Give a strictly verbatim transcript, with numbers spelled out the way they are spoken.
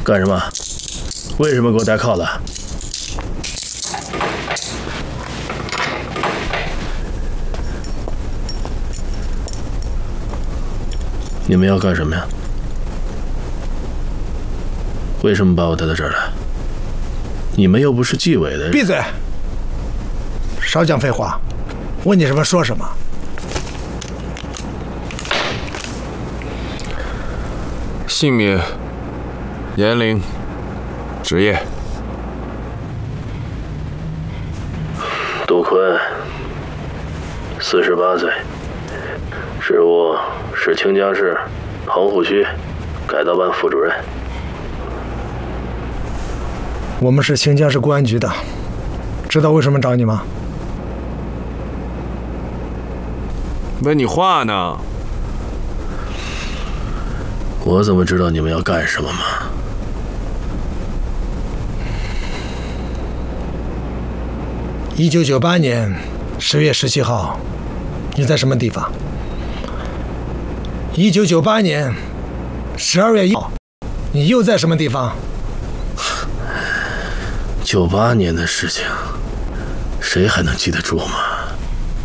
干什么？为什么给我带铐子？你们要干什么呀？为什么把我带到这儿来？你们又不是纪委的。 闭嘴！少讲废话，问你什么说什么。 姓名、年龄、职业。 杜坤，四十八岁，职务是清江市棚户区改造办副主任。 我们是清江市公安局的，知道为什么找你吗？ 问你话呢。 我怎么知道你们要干什么吗？ 一九九八年十月十七号，你在什么地方？一九九八年十二月一号，你又在什么地方？ 九八年的事情，谁还能记得住吗？